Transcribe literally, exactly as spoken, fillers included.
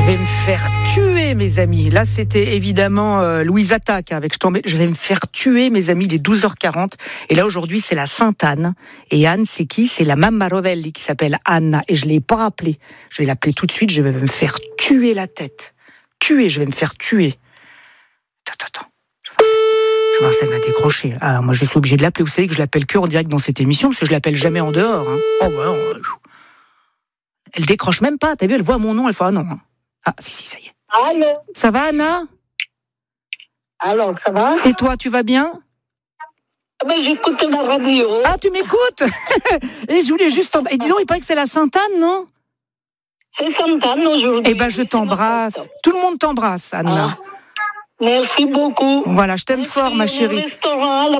vais me faire tuer, mes amis. Là, c'était évidemment euh, Louise Attaque avec Je tombais. Je vais me faire tuer, mes amis. Il est douze heures quarante. Et là, aujourd'hui, c'est la Sainte-Anne. Et Anne, c'est qui? C'est la Mamma Rovelli qui s'appelle Anna. Et je ne l'ai pas appelée. Je vais l'appeler tout de suite. Je vais me faire tuer la tête. Tuer, je vais me faire tuer. Attends, attends. Je vais voir si elle va décrocher. Ah, moi, je suis obligée de l'appeler. Vous savez que je l'appelle que en direct dans cette émission, parce que je l'appelle jamais en dehors. Hein. Oh, ouais, ouais. Elle décroche même pas. T'as vu, elle voit mon nom, elle fait ah non. Ah, si, si, ça y est. Allô? Ça va, Anna? Alors, ça va? Et toi, tu vas bien? Mais j'écoute la radio. Ah, tu m'écoutes? Et je voulais juste... Et dis donc, il paraît que c'est la Sainte-Anne, non? C'est Sainte-Anne aujourd'hui. Eh ben, je t'embrasse. Tout le monde t'embrasse, Anna. Ah, merci beaucoup. Voilà, je t'aime Merci, fort, ma au chérie. restaurant,